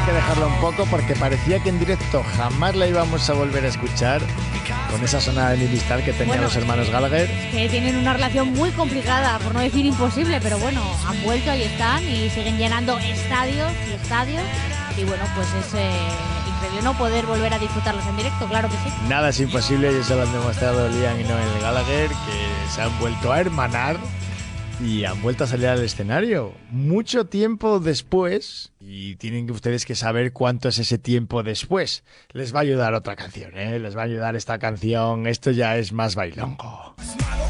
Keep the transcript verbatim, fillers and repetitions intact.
que dejarla un poco porque parecía que en directo jamás la íbamos a volver a escuchar con esa zona de enemistar que tenían Bueno, los hermanos Gallagher. Que tienen una relación muy complicada, por no decir imposible, pero bueno, han vuelto, ahí están y siguen llenando estadios y estadios. Y bueno, pues es eh, increíble no poder volver a disfrutarlos en directo, claro que sí. Nada es imposible y eso lo han demostrado Liam y Noel Gallagher, que se han vuelto a hermanar y han vuelto a salir al escenario mucho tiempo después, y tienen que ustedes que saber cuánto es ese tiempo después. Les va a ayudar otra canción, ¿eh? Les va a ayudar esta canción, esto ya es más bailongo.